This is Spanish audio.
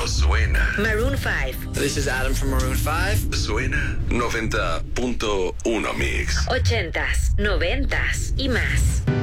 no suena. Maroon 5. This is Adam from Maroon 5. Suena 90.1 Mix. 80s, 90s y más.